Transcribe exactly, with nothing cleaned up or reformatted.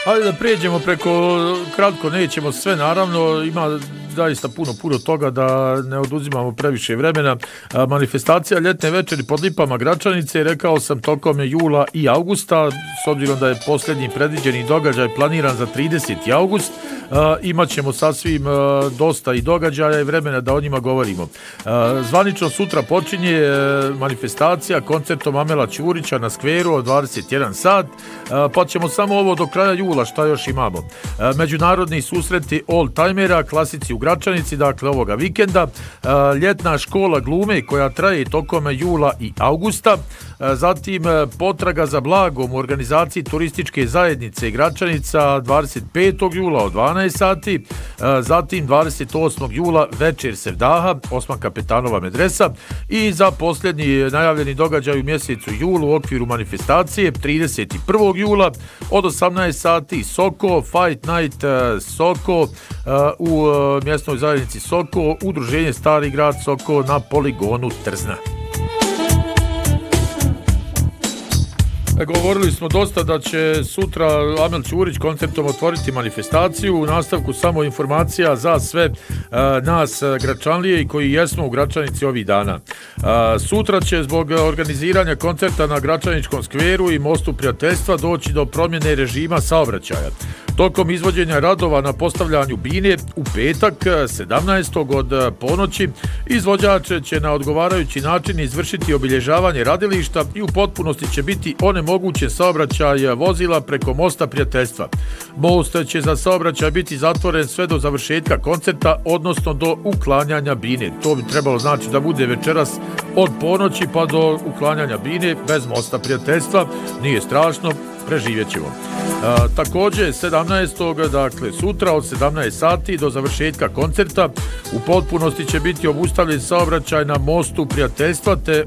Ali da prijeđemo preko, kratko nećemo sve, naravno, ima zaista puno, puno toga da ne oduzimamo previše vremena. Manifestacija ljetne večeri pod lipama Gračanice, rekao sam, tokom jula i augusta, s obzirom da je posljednji predviđeni događaj planiran za trideseti august, imat ćemo sasvim dosta i događaja i vremena da o njima govorimo. Zvanično sutra počinje manifestacija koncertom Amela Ćurića na skveru od dvadeset jedan sat, pa ćemo samo ovo do kraja jula, šta još imamo. Međunarodni susreti old-timera, klasici u Gračanici, dakle ovoga vikenda, ljetna škola glume koja traje tokom jula i augusta, zatim potraga za blagom u organizaciji turističke zajednice Gračanica dvadeset petog jula od dvanaest sati, zatim dvadeset osmog jula večer Sevdaha, Osman Kapetanova medresa i za posljednji najavljeni događaj u mjesecu julu u okviru manifestacije trideset prvog jula od osamnaest sati Soko, Fight Night Soko u mjesnoj zajednici Soko, udruženje Stari grad Soko na poligonu Trzna. Govorili smo dosta da će sutra Amel Ćurić koncertom otvoriti manifestaciju. U nastavku samo informacija za sve uh, nas Gračanlije i koji jesmo u Gračanici ovih dana. Uh, sutra će zbog organiziranja koncerta na Gračaničkom skveru i mostu prijateljstva doći do promjene režima saobraćaja. Tokom izvođenja radova na postavljanju bine u petak sedamnaestog od ponoći izvođač će na odgovarajući način izvršiti obilježavanje radilišta i u potpunosti će biti onemogućen saobraćaj vozila preko mosta prijateljstva. Most će za saobraćaj biti zatvoren sve do završetka koncerta, odnosno do uklanjanja bine. To bi trebalo znači da bude večeras od ponoći pa do uklanjanja bine bez mosta prijateljstva. Nije strašno, preživjet ćemo. E, također sedamnaestog dakle sutra od sedamnaest sati do završetka koncerta u potpunosti će biti obustavljen saobraćaj na mostu prijateljstva te